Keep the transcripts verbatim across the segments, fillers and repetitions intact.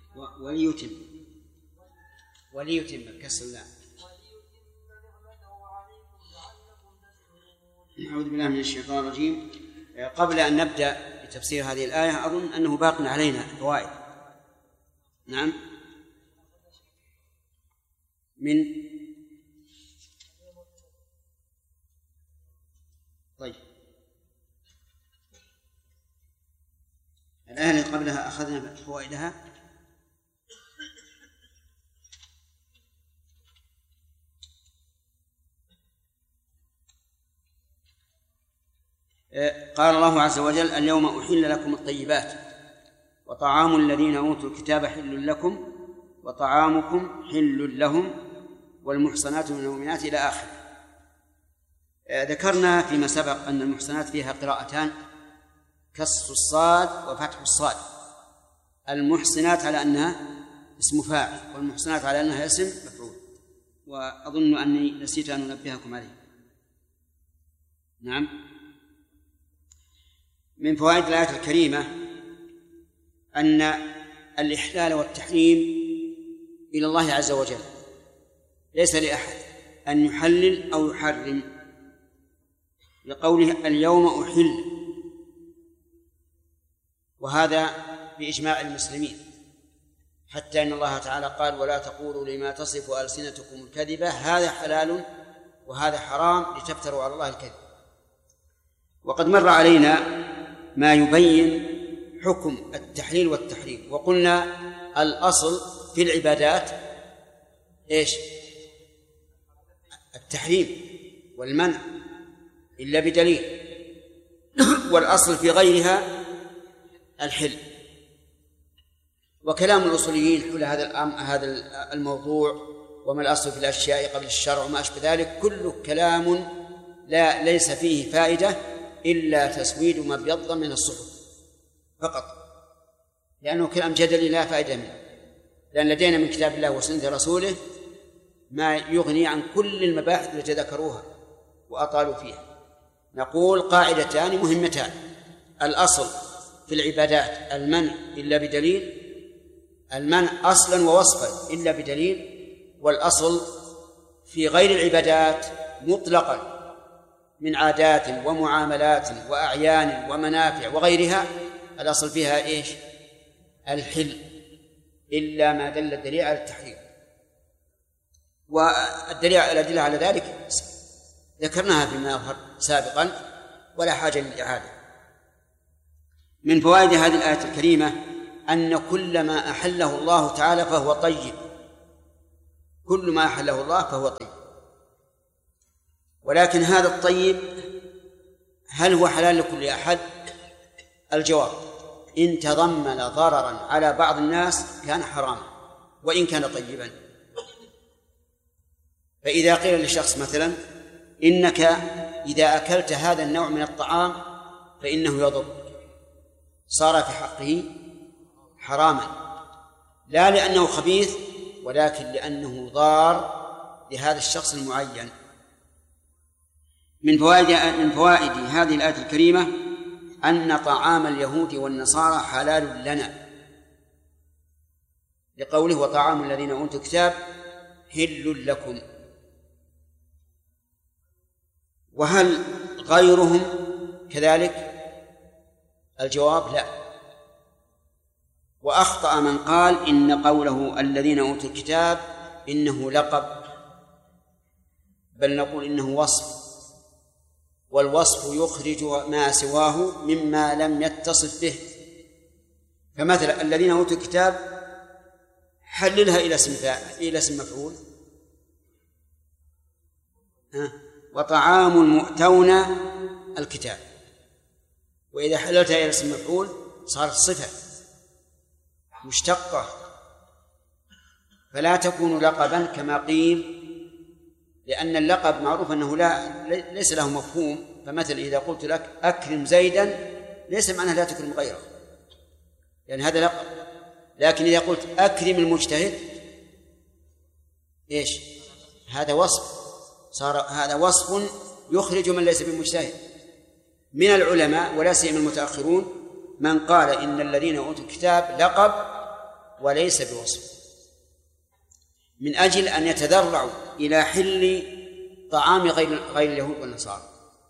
وليتم وليتم كسر الله. أعوذ بالله من الشيطان الرجيم. قبل أن نبدأ بتفسير هذه الآية أظن أنه باق علينا فوائد. نعم. من طيب الآية اللي قبلها أخذنا فوائدها. قال الله عز وجل: اليوم أحل لكم الطيبات وطعام الذين أوتوا الكتاب حل لكم وطعامكم حل لهم والمحصنات من المؤمنات إلى آخر. ذكرنا فيما سبق أن المحصنات فيها قراءتان: كسر الصاد وفتح الصاد. المحصنات على أنها اسم فاعل والمحصنات على أنها اسم مفعول، وأظن أني نسيت أن أنبهكم عليه. نعم. من فوائد الآية الكريمة أن الإحلال والتحريم إلى الله عز وجل، ليس لأحد أن يحلل أو يحرم، لقوله: اليوم أحل، وهذا بإجماع المسلمين، حتى إن الله تعالى قال: ولا تقولوا لما تصف ألسنتكم الكذبة هذا حلال وهذا حرام لتفتروا على الله الكذب. وقد مر علينا ما يبين حكم التحليل والتحريم، وقلنا الأصل في العبادات إيش؟ التحريم والمنع إلا بدليل، والأصل في غيرها الحل. وكلام الأصوليين حول هذا هذا الموضوع وما الأصل في الأشياء قبل الشرع وما أشبه ذلك كله كلام لا ليس فيه فائدة إلا تسويد ما ابيض من الصحف فقط، لأنه كلام جدلي لا فائدة منه، لأن لدينا من كتاب الله وسنة رسوله ما يغني عن كل المباحث التي ذكروها وأطالوا فيها. نقول قاعدتان مهمتان: الأصل في العبادات المنع إلا بدليل، المنع أصلا ووصفا إلا بدليل، والأصل في غير العبادات مطلقا من عادات ومعاملات وأعيان ومنافع وغيرها الأصل فيها إيش؟ الحل، إلا ما دل الدليل على التحريم. والدليل الأدلة على ذلك ذكرناها فيما يظهر سابقا ولا حاجة للإعادة. من فوائد هذه الآية الكريمة أن كل ما أحله الله تعالى فهو طيب، كل ما أحله الله فهو طيب، ولكن هذا الطيب هل هو حلال لكل أحد؟ الجواب: إن تضمن ضررا على بعض الناس كان حراما وإن كان طيبا. فإذا قيل لشخص مثلا: إنك إذا أكلت هذا النوع من الطعام فإنه يضر، صار في حقه حراما، لا لأنه خبيث ولكن لأنه ضار لهذا الشخص المعين. من فوائد من فوائد هذه الآية الكريمة أن طعام اليهود والنصارى حلال لنا، لقوله: وطعام الذين أوتوا الكتاب حل لكم. وهل غيرهم كذلك؟ الجواب: لا. وأخطأ من قال إن قوله الذين أوتوا الكتاب إنه لقب، بل نقول إنه وصف، والوصف يخرج ما سواه مما لم يتصف به. فمثلا الذين أوتوا الكتاب حللها إلى اسم إلى اسم مفعول، وطعام المؤتون الكتاب، وإذا حللتها إلى اسم مفعول صارت صفة مشتقة فلا تكون لقبا كما قيل، لأن اللقب معروف أنه لا ليس له مفهوم. فمثلا إذا قلت لك أكرم زيدا ليس معناه لا تكرم غيره، لأن هذا لقب. لكن إذا قلت أكرم المجتهد إيش؟ هذا وصف، صار هذا وصف يخرج من ليس بمجتهد. من العلماء ولا سيما المتأخرون من قال إن الذين أوتوا الكتاب لقب وليس بوصف، من أجل أن يتذرعوا إلى حل طعام غير غير اليهود والنصارى،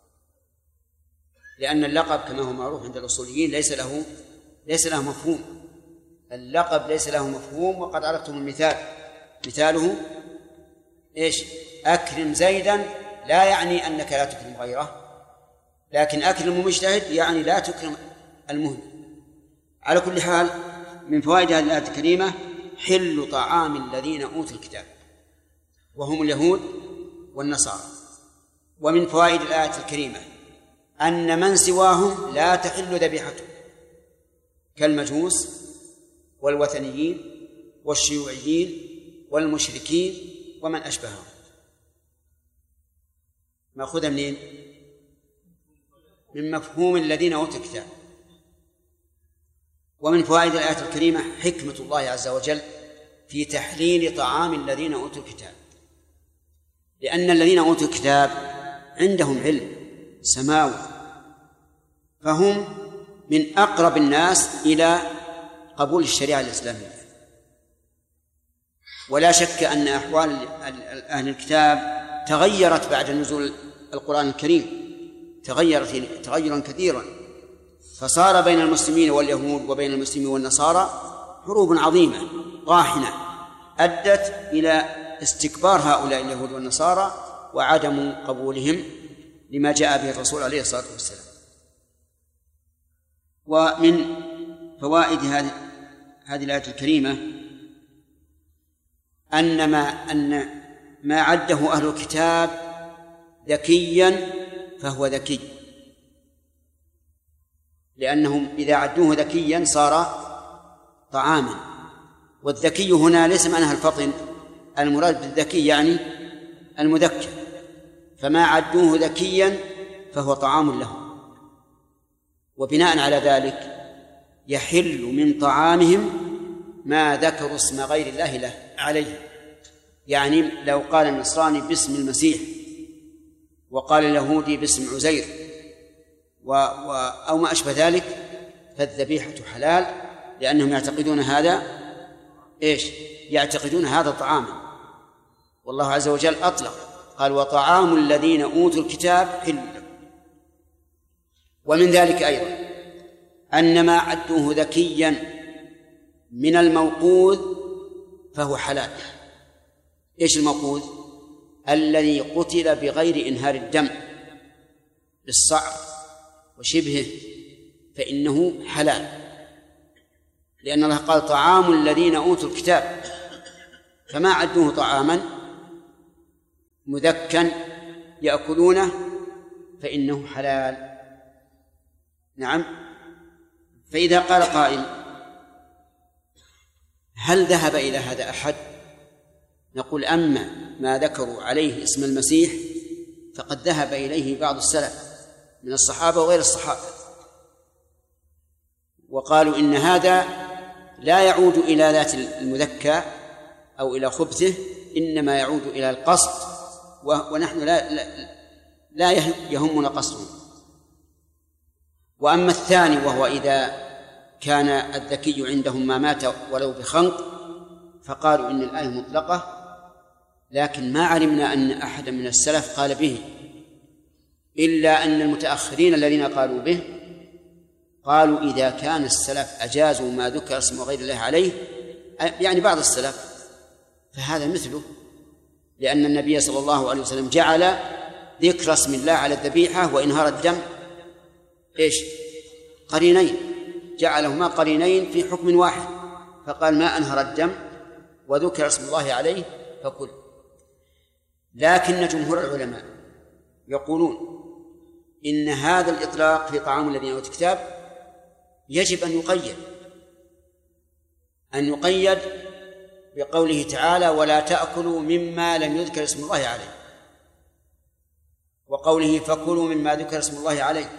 لأن اللقب كما هو معروف عند الأصوليين ليس له ليس له مفهوم. اللقب ليس له مفهوم، وقد عرفتم المثال، مثاله إيش؟ أكرم زيدا لا يعني أنك لا تكرم غيره، لكن أكرم مجتهد يعني لا تكرم المهمل. على كل حال، من فوائد هذه الآية الكريمة حل طعام الذين أوتوا الكتاب وهم اليهود والنصارى. ومن فوائد الآية الكريمة أن من سواهم لا تحل ذبيحته، كالمجوس والوثنيين والشيوعيين والمشركين ومن أشبههم. مأخوذة منين؟ من مفهوم الذين أوتوا الكتاب. ومن فوائد الآية الكريمة حكمة الله عز وجل في تحليل طعام الذين أوتوا الكتاب، لأن الذين أوتوا الكتاب عندهم علم سماوي، فهم من أقرب الناس إلى قبول الشريعة الإسلامية. ولا شك أن أحوال أهل الكتاب تغيرت بعد نزول القرآن الكريم، تغيرت تغيرا كثيرا، فصار بين المسلمين واليهود وبين المسلمين والنصارى حروب عظيمة طاحنة أدت إلى استكبار هؤلاء اليهود والنصارى وعدم قبولهم لما جاء به الرسول عليه الصلاة والسلام. ومن فوائد هذه هذه الآية الكريمة أن ما أن ما عده أهل الكتاب ذكيا فهو ذكي، لأنهم إذا عدوه ذكيا صار طعاما. والذكي هنا ليس معناها الفطن، المراد بالذكي يعني المذكر، فما عدوه ذكيا فهو طعام له. وبناء على ذلك يحل من طعامهم ما ذكروا اسم غير الله له عليه. يعني لو قال النصراني باسم المسيح وقال اليهودي باسم عزير و... و... أو ما أشبه ذلك فالذبيحة حلال، لأنهم يعتقدون هذا إيش؟ يعتقدون هذا طعاما. والله عز وجل أطلق قال وطعام الذين أوتوا الكتاب حل. ومن ذلك أيضا أن ما عدوه ذكيا من الموقوذ فهو حلال. إيش الموقوذ؟ الذي قتل بغير إنهار الدم بالصعق وشبهه فإنه حلال، لأن الله قال طعام الذين أوتوا الكتاب، فما عدوه طعاما مذكا يأكلونه فإنه حلال. نعم. فإذا قال قائل هل ذهب إلى هذا أحد؟ نقول أما ما ذكروا عليه اسم المسيح فقد ذهب إليه بعض السلف من الصحابة وغير الصحابة، وقالوا إن هذا لا يعود إلى ذات المذكى أو إلى خبثه، إنما يعود إلى القصد، ونحن لا, لا, لا يهمنا قصده. وأما الثاني وهو إذا كان الذكي عندهم ما مات ولو بخنق، فقالوا إن الآية مطلقة، لكن ما علمنا أن أحدا من السلف قال به، إلا أن المتأخرين الذين قالوا به قالوا إذا كان السلف أجازوا ما ذكر اسم غير الله عليه، يعني بعض السلف، فهذا مثله، لأن النبي صلى الله عليه وسلم جعل ذكر اسم الله على الذبيحة وإنهار الدم إيش؟ قرينين، جعلهما قرينين في حكم واحد، فقال ما أنهر الدم وذكر اسم الله عليه فكل. لكن جمهور العلماء يقولون إن هذا الإطلاق في طعام الذين أوتوا الكتاب يجب أن يقيد أن يقيد بقوله تعالى ولا تأكلوا مما لم يذكر اسم الله عليه، وقوله فكلوا مما ذكر اسم الله عليه،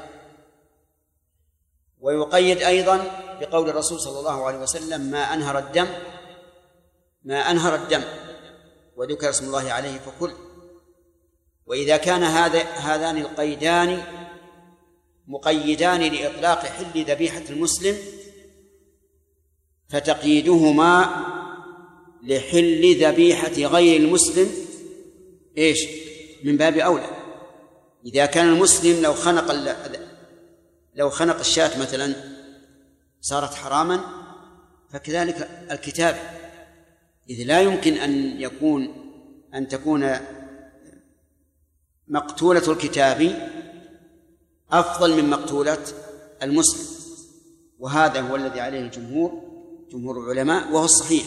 ويقيد أيضا بقول الرسول صلى الله عليه وسلم ما أنهر الدم ما أنهر الدم وذكر اسم الله عليه فكل. وإذا كان هذا هذان القيدان مقيدان لإطلاق حل ذبيحة المسلم، فتقييدهما لحل ذبيحة غير المسلم إيش؟ من باب أولى. إذا كان المسلم لو خنق لو خنق الشاة مثلا صارت حراما، فكذلك الكتاب، إذ لا يمكن أن يكون أن تكون مقتولة الكتاب أفضل من مقتولة المسلم، وهذا هو الذي عليه الجمهور جمهور العلماء، وهو الصحيح.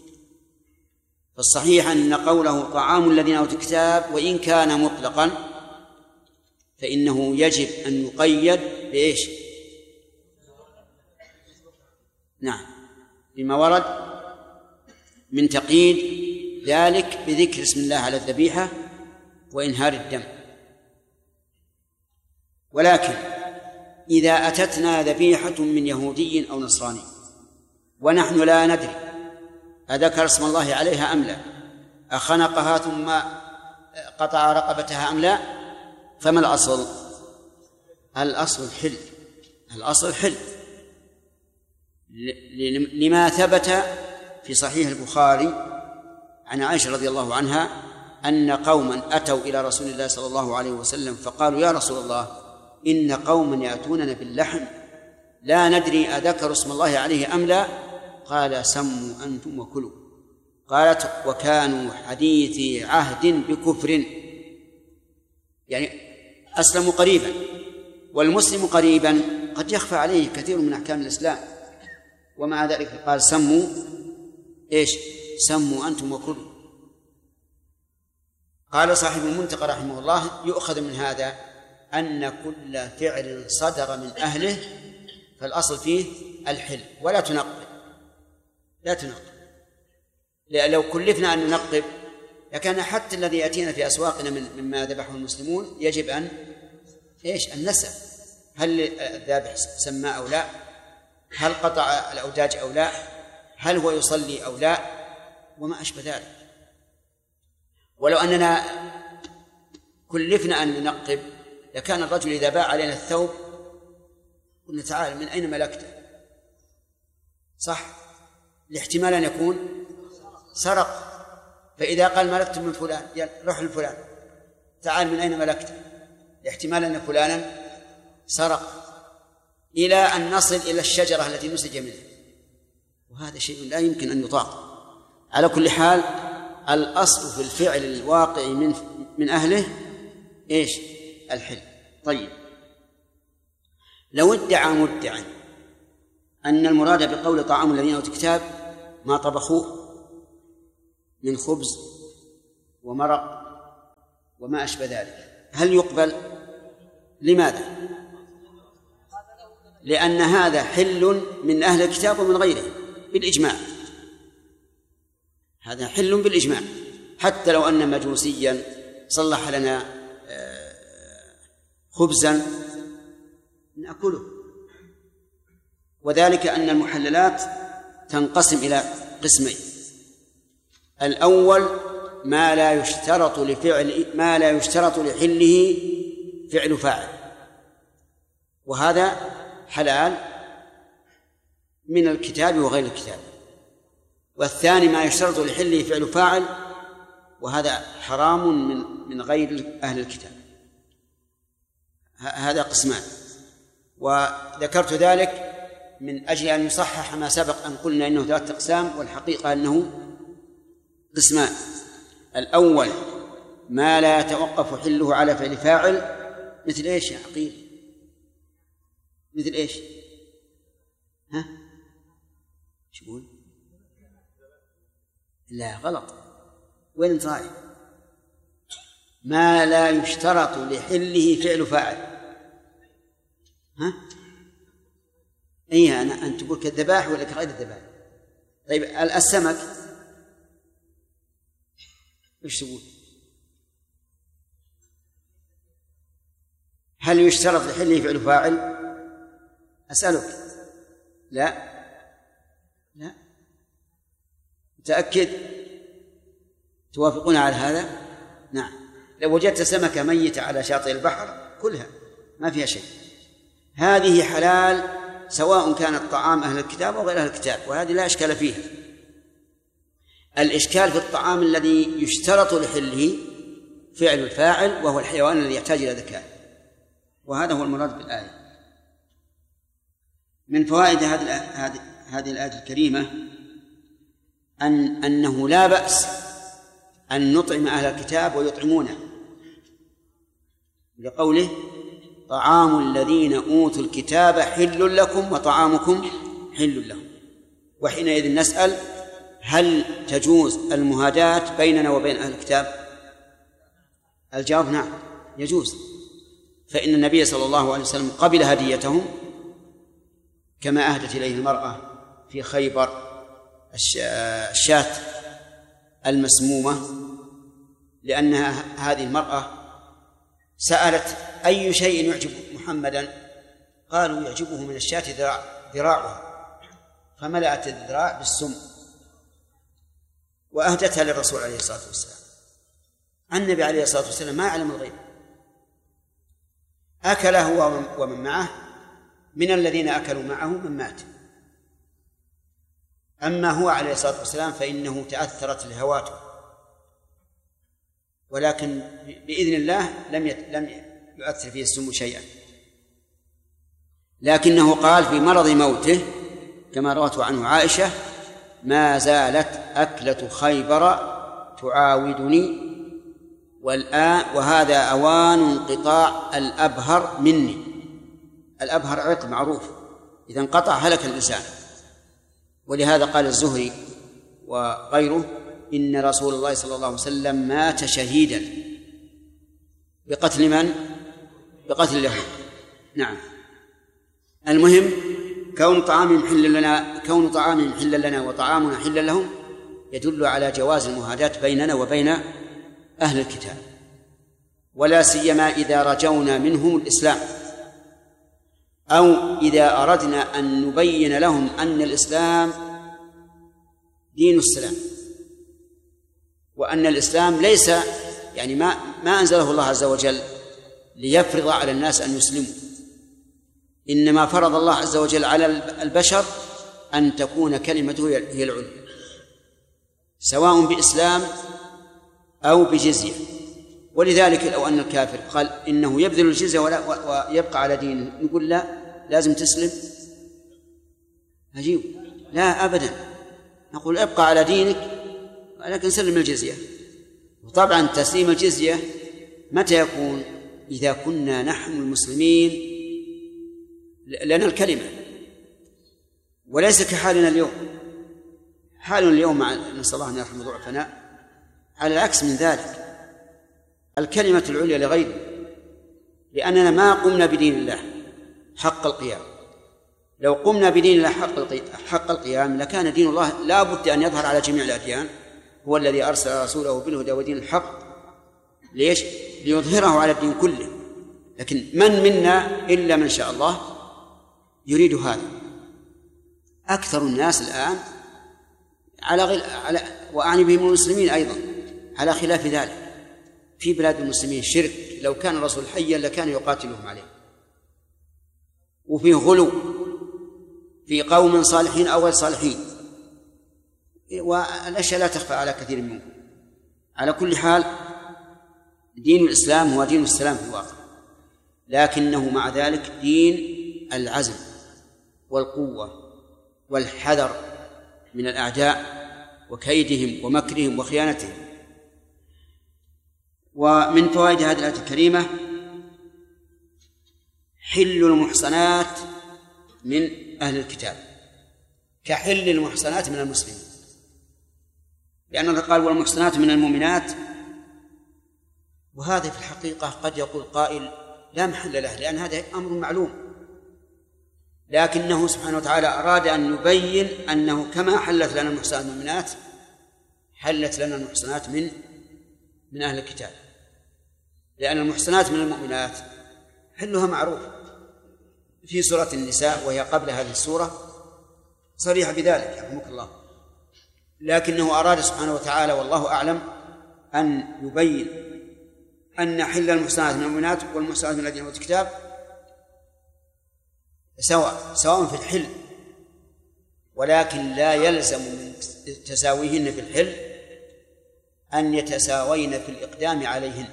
فالصحيح أن قوله طعام الذين أوتوا الكتاب وإن كان مطلقا فإنه يجب أن يقيد بإيش؟ نعم، بما ورد من تقييد ذلك بذكر اسم الله على الذبيحة وإنهار الدم. ولكن إذا أتتنا ذبيحة من يهودي أو نصراني ونحن لا ندري أذكر اسم الله عليها أم لا، أخنقها ثم قطع رقبتها أم لا، فما الأصل؟ الأصل الحل، الأصل الحل لما ثبت في صحيح البخاري عن عائشة رضي الله عنها أن قوما أتوا إلى رسول الله صلى الله عليه وسلم فقالوا: يا رسول الله، إن قوما يأتوننا باللحم لا ندري أذكر اسم الله عليه أم لا. قال: سموا أنتم وكلوا. قالت: وكانوا حديثي عهد بكفر، يعني أسلموا قريبا، والمسلم قريبا قد يخفى عليه كثير من أحكام الإسلام، ومع ذلك قال: سموا إيش؟ سموا أنتم وكلوا. قال صاحب المنتقى رحمه الله: يؤخذ من هذا أن كل فعل صدر من أهله فالأصل فيه الحل، ولا تنقب، لا تنقب. لو كلفنا أن ننقب لكان حتى الذي يأتينا في أسواقنا من مما ذبحه المسلمون يجب أن إيش؟ أن نسأل: هل الذابح سمى أو لا؟ هل قطع الأوداج أو لا؟ هل هو يصلي أو لا؟ وما أشبه ذلك. ولو أننا كلفنا أن ننقب لكان الرجل إذا باع علينا الثوب قلنا: تعال، من أين ملكته؟ صح، لاحتمال أن يكون سرق. فإذا قال: ملكت من فلان، روح لفلان، تعال، من أين ملكته؟ لاحتمال أن فلانا سرق، إلى أن نصل إلى الشجرة التي نسج منها، وهذا شيء لا يمكن أن يطاق. على كل حال الأصل في الفعل الواقع من من أهله إيش؟ الحل. طيب، لو ادعى مدعي أن المراد بقول طعام الذين أوتوا الكتاب ما طبخوه من خبز ومرق وما أشبه ذلك، هل يقبل؟ لماذا؟ لأن هذا حل من أهل الكتاب ومن غيرهم بالإجماع، هذا حل بالإجماع، حتى لو أن مجوسيا صلح لنا خبزا نأكله. وذلك أن المحللات تنقسم إلى قسمين: الأول ما لا يشترط لفعل ما لا يشترط لحله فعل فاعل، وهذا حلال من الكتاب وغير الكتاب. والثاني ما يشترط لحله فعل فاعل، وهذا حرام من من غير أهل الكتاب. هذا قسمان، وذكرت ذلك من أجل أن يصحح ما سبق أن قلنا إنه ثلاثة أقسام، والحقيقة أنه قسمان: الأول ما لا يتوقف حله على فعل فاعل، مثل إيش يا عقيل؟ مثل إيش؟ ها؟ شو يقول؟ لا، غلط. وين انت رايح؟ ما لا يشترط لحله فعل فاعل. ها؟ ايه، انا انت تقول كالذبائح ولا كغير الذبائح؟ طيب، السمك ايش تقول؟ هل يشترط لحله فعل فاعل؟ اسالك. لا لا، متأكد؟ توافقون على هذا؟ نعم. لو وجدت سمكة ميتة على شاطئ البحر كلها ما فيها شيء، هذه حلال سواء كان الطعام أهل الكتاب أو غير أهل الكتاب، وهذه لا إشكال فيها. الإشكال في الطعام الذي يشترط لحله فعل الفاعل، وهو الحيوان الذي يحتاج إلى ذكاء، وهذا هو المراد بالآية. من فوائد هذه هذه الآية الكريمة أن أنه لا بأس أن نطعم أهل الكتاب ويطعمونه، لقوله طعام الذين أوتوا الكتاب حل لكم وطعامكم حل لهم. وحينئذ نسأل: هل تجوز المهاداة بيننا وبين أهل الكتاب؟ الجواب نعم، يجوز، فإن النبي صلى الله عليه وسلم قبل هديتهم كما أهدت إليه المرأة في خيبر الشاة المسمومة، لأنها هذه المرأة سألت: أي شيء يعجب محمدا؟ قالوا: يعجبه من الشاة ذراع ذراعها، فملأت الذراع بالسم وأهدتها للرسول عليه الصلاة والسلام. النبي عليه الصلاة والسلام ما يعلم الغيب، أكل هو ومن معه، من الذين أكلوا معه من مات. أما هو عليه الصلاة والسلام فإنه تأثرت لهواته، ولكن بإذن الله لم لم يؤثر فيه السم شيئا، لكنه قال في مرض موته كما روته عنه عائشة: ما زالت أكلة خيبر تعاودني، والآن وهذا أوان انقطاع الأبهر مني. الأبهر عرق معروف، إذا انقطع هلك الإنسان. ولهذا قال الزهري وغيره: إن رسول الله صلى الله عليه وسلم مات شهيدا بقتل من؟ بقتل اليهود. نعم. المهم كون طعامهم حل لنا كون طعامهم حل لنا وطعامنا حل لهم يدل على جواز المهاداة بيننا وبين أهل الكتاب، ولا سيما إذا رجونا منهم الإسلام، أو إذا أردنا أن نبين لهم أن الإسلام دين السلام، وأن الإسلام ليس يعني ما ما أنزله الله عز وجل ليفرض على الناس أن يسلموا، إنما فرض الله عز وجل على البشر أن تكون كلمته هي العليا، سواء بإسلام أو بجزية. ولذلك لو أن الكافر قال إنه يبذل الجزية ويبقى على دينه، نقول لا، لازم تسلم. عجيب، لا أبدا، نقول ابقى على دينك ولكن سلم الجزية. وطبعا تسليم الجزية متى يكون؟ إذا كنا نحن المسلمين لنا الكلمة، وليس كحالنا اليوم. حالنا اليوم مع نسأل الله أن يرحم ضعفنا على العكس من ذلك، الكلمة العليا لغيره، لأننا ما قمنا بدين الله حق القيام. لو قمنا بدين الله حق القيام لكان دين الله لا بد أن يظهر على جميع الأديان. هو الذي أرسل رسوله بالهدى ودين الحق، ليش؟ ليظهره على الدين كله. لكن من منا إلا من شاء الله يريد هذا. أكثر الناس الآن على غير على وأعني بهم المسلمين أيضا على خلاف ذلك. في بلاد المسلمين شرك، لو كان الرسول حيا لكان يقاتلهم عليه، وفيه غلو في قوم صالحين أو غير صالحين، والأشياء لا تخفى على كثير منكم. على كل حال دين الإسلام هو دين السلام في الواقع، لكنه مع ذلك دين العزم والقوة والحذر من الأعداء وكيدهم ومكرهم وخيانتهم. ومن فوائد هذه الآية الكريمة حل المحصنات من أهل الكتاب كحل المحصنات من المسلمين، لأن الله قال والمحصنات من المؤمنات، وهذا في الحقيقة قد يقول قائل لا محل له، لأن هذا أمر معلوم، لكنه سبحانه وتعالى أراد أن يبين أنه كما حلت لنا المحصنات من المؤمنات حلت لنا المحصنات من من أهل الكتاب، لأن المحصنات من المؤمنات حلها معروف في سورة النساء، وهي قبل هذه السورة صريحة بذلك يرحمك الله، لكنه أراد سبحانه وتعالى والله أعلم أن يبين أن حل المحصنات من المؤمنات والمحصنات من الذين أوتوا الكتاب سواء سواء في الحل، ولكن لا يلزم من تساويهن في الحل أن يتساوين في الإقدام عليهن.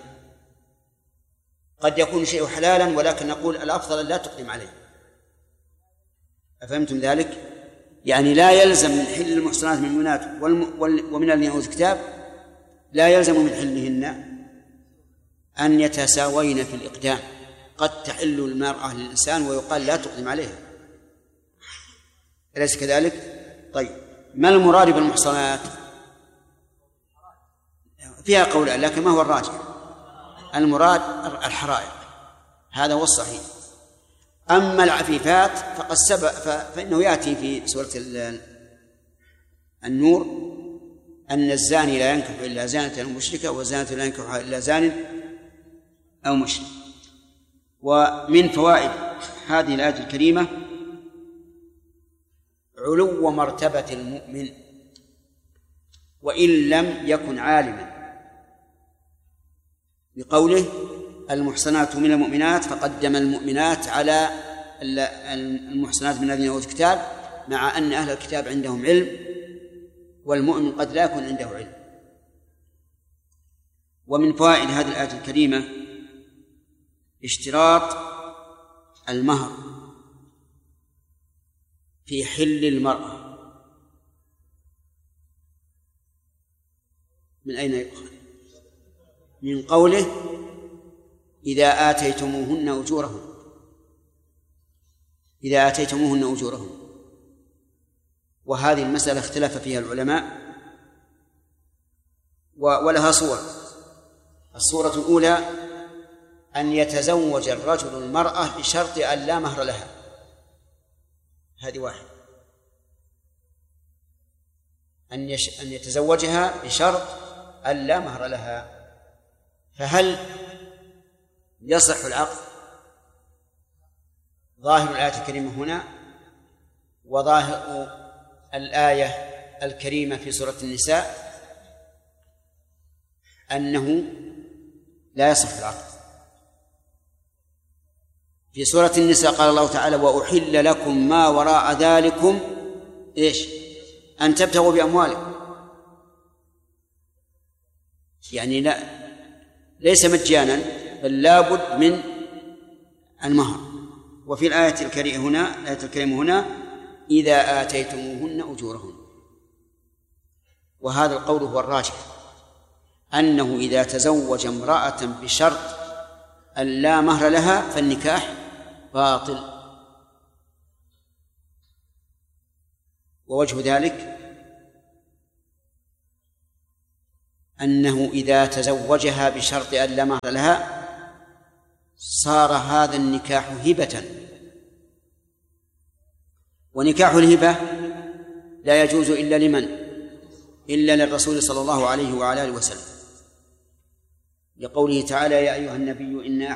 قد يكون شيء حلالا ولكن نقول الأفضل أن لا تقدم عليه. أفهمتم ذلك؟ يعني لا يلزم من حل المحصنات من المؤمنات ومن الذين أوتوا الكتاب، لا يلزم من حلهن أن يتساوين في الإقدام. قد تحل المرأة للإنسان ويقال لا تقدم عليها، أليس كذلك؟ طيب، ما المراد بالمحصنات؟ فيها قولان لكن ما هو الراجح؟ المراد الحرائر، هذا هو الصحيح. أما العفيفات فقد سبق فإنه يأتي في سورة النور أن الزاني لا ينكح إلا زانة أو مشركة والزانة لا ينكحها إلا زان أو مشرك. ومن فوائد هذه الآية الكريمة علو مرتبة المؤمن وإن لم يكن عالما، بقوله المحصنات من المؤمنات، فقدم المؤمنات على المحصنات من الذين أوتوا الكتاب، مع أن أهل الكتاب عندهم علم والمؤمن قد لا يكون عنده علم. ومن فوائد هذه الآية الكريمة اشتراط المهر في حل المرأة. من أين يؤخذ؟ من قوله إذا آتيتموهن أجورهن، إذا آتيتموهن أجورهن. وهذه المسألة اختلف فيها العلماء ولها صور. الصورة الأولى أن يتزوج الرجل المرأة بشرط أن لا مهر لها، هذه واحد، أن يش... أن يتزوجها بشرط أن لا مهر لها. فهل يصح العقد؟ ظاهر الآية الكريمة هنا وظاهر الآية الكريمة في سورة النساء أنه لا يصح العقد. في سورة النساء قال الله تعالى وأحل لكم ما وراء ذلكم إيش؟ أن تبتغوا بأموالكم، يعني لا ليس مجانا بل لا بد من المهر. وفي الآية الكريمة هنا الآية الكريمة هنا إذا آتيتموهن أجورهن. وهذا القول هو الراجح، أنه إذا تزوج امرأة بشرط أن لا مهر لها فالنكاح باطل. ووجه ذلك أنه إذا تزوجها بشرط أن لا مهر لها صار هذا النكاح هبة، ونكاح الهبة لا يجوز إلا لمن؟ إلا للرسول صلى الله عليه وعلى آله وسلم، لقوله تعالى يا أيها النبي إنا